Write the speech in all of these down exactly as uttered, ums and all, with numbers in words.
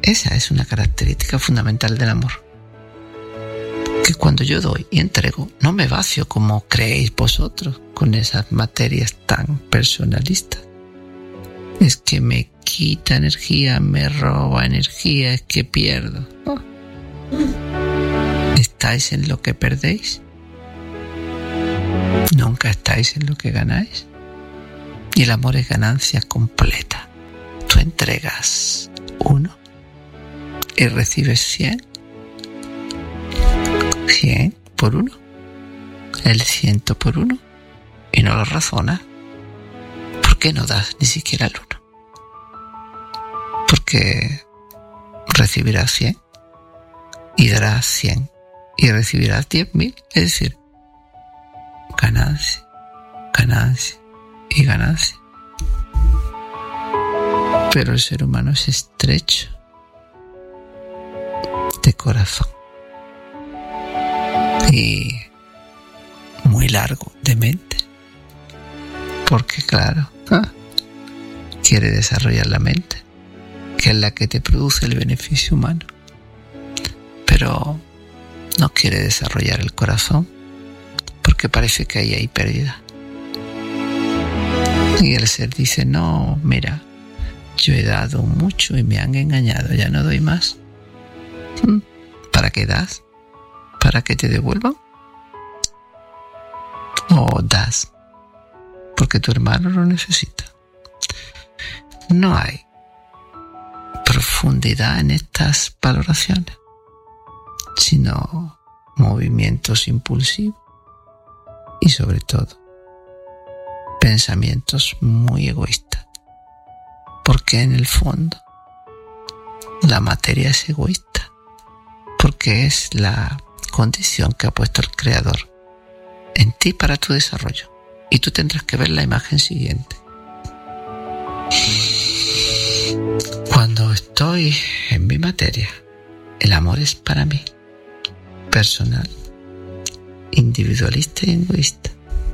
Esa es una característica fundamental del amor. Que cuando yo doy y entrego, no me vacio como creéis vosotros con esas materias tan personalistas. Es que me quita energía, me roba energía, es que pierdo. Oh. ¿Estáis en lo que perdéis? ¿Nunca estáis en lo que ganáis? Y el amor es ganancia completa. Tú entregas uno y recibes cien. Cien por uno. El ciento por uno. Y no lo razonas. ¿Por qué no das ni siquiera el uno? Porque recibirás cien y darás cien y recibirás diez mil. Es decir, ganancia, ganancia y ganancia. Pero el ser humano es estrecho de corazón y muy largo de mente, porque claro, ¿eh? quiere desarrollar la mente, que es la que te produce el beneficio humano, pero no quiere desarrollar el corazón, porque parece que ahí hay pérdida. Y el ser dice, no, mira, yo he dado mucho y me han engañado, ya no doy más. ¿Para qué das? ¿Para que te devuelvan? ¿O das porque tu hermano lo necesita? No hay profundidad en estas valoraciones, sino movimientos impulsivos y sobre todo pensamientos muy egoístas, porque en el fondo la materia es egoísta, porque es la condición que ha puesto el Creador en ti para tu desarrollo, y tú tendrás que ver la imagen siguiente. Cuando estoy en mi materia, el amor es para mí, personal, individualista y egoísta.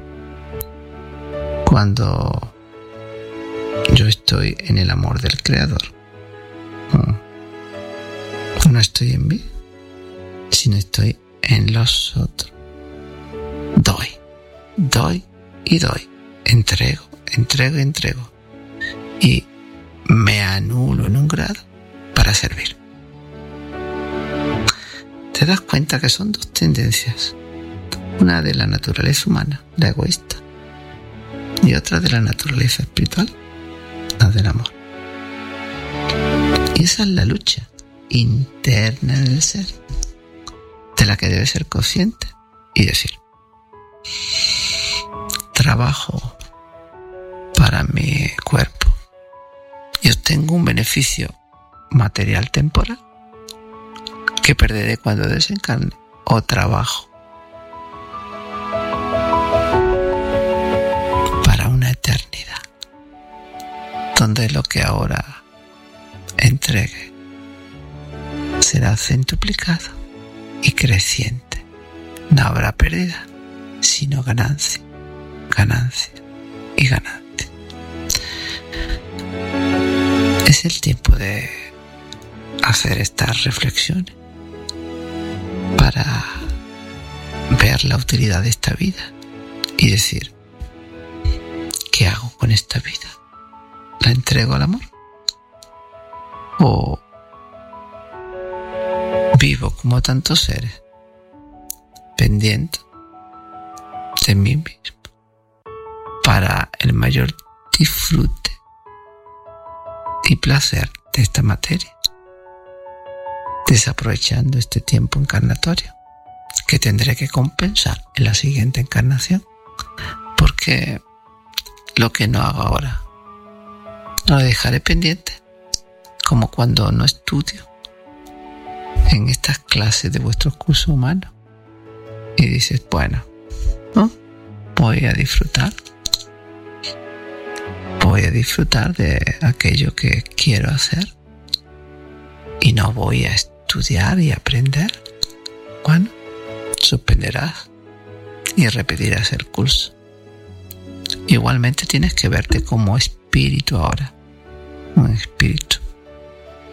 Cuando yo estoy en el amor del Creador, no estoy en mí, sino estoy en los otros. Doy, doy y doy. Entrego, entrego y entrego. Y me anulo en un grado para servir. Te das cuenta que son dos tendencias. Una de la naturaleza humana, la egoísta, y otra de la naturaleza espiritual, la del amor. Y esa es la lucha interna en el ser, de la que debe ser consciente y decir, trabajo para mi cuerpo y obtengo un beneficio material temporal que perderé cuando desencarne, o trabajo para una eternidad donde lo que ahora entregue será centuplicado y creciente. No habrá pérdida, sino ganancia, ganancia y ganancia. Es el tiempo de hacer estas reflexiones para ver la utilidad de esta vida y decir, ¿qué hago con esta vida? ¿La entrego al amor? ¿O vivo como tantos seres, pendiente de mí mismo, para el mayor disfrute y placer de esta materia, desaprovechando este tiempo encarnatorio que tendré que compensar en la siguiente encarnación? Porque lo que no hago ahora lo dejaré pendiente, como cuando no estudio en estas clases de vuestros cursos humanos y dices, bueno, ¿no? voy a disfrutar voy a disfrutar de aquello que quiero hacer y no voy a estudiar y aprender. Bueno, suspenderás y repetirás el curso. Igualmente tienes que verte como espíritu ahora, un espíritu